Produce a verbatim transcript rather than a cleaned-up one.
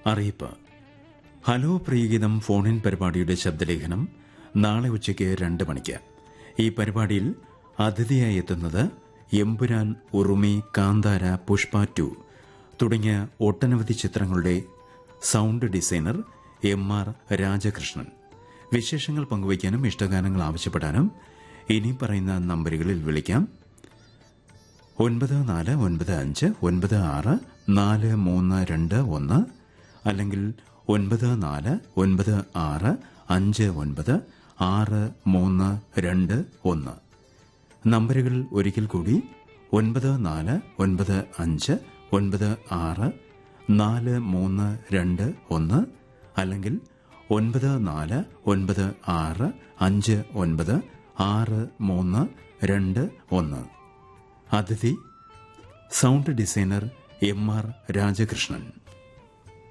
അറിയിപ്പ്. ഹലോ പ്രിയഗീതം ഫോണിൻ പരിപാടിയുടെ ശബ്ദലേഖനം നാളെ ഉച്ചയ്ക്ക് രണ്ട് മണിക്ക്. ഈ പരിപാടിയിൽ അതിഥിയായി എത്തുന്നത് എമ്പുരാൻ, ഉറുമി, കാന്താര, പുഷ്പ ടു തുടങ്ങിയ ഒട്ടനവധി ചിത്രങ്ങളുടെ sound designer M R Rajakrishnan. വിശേഷങ്ങൾ പങ്കുവയ്ക്കാനും ഇഷ്ടഗാനങ്ങൾ ആവശ്യപ്പെടാനും ഇനി പറയുന്ന നമ്പറുകളിൽ വിളിക്കാം. ഒൻപത് നാല് ഒൻപത് അഞ്ച് ഒൻപത് ആറ് നാല് മൂന്ന് രണ്ട് ഒന്ന്, അല്ലെങ്കിൽ ഒൻപത് നാല് ഒൻപത് ആറ് അഞ്ച് ഒൻപത് ആറ് മൂന്ന് രണ്ട് ഒന്ന്. നമ്പറുകൾ ഒരിക്കൽ കൂടി: ഒൻപത് നാല് ഒൻപത് അഞ്ച് ഒൻപത് ആറ് നാല് മൂന്ന് രണ്ട് ഒന്ന്, അല്ലെങ്കിൽ ഒൻപത് നാല് ഒൻപത് ആറ് അഞ്ച് ഒൻപത് ആറ് മൂന്ന് രണ്ട് ഒന്ന്. അതിഥി sound designer M R Rajakrishnan.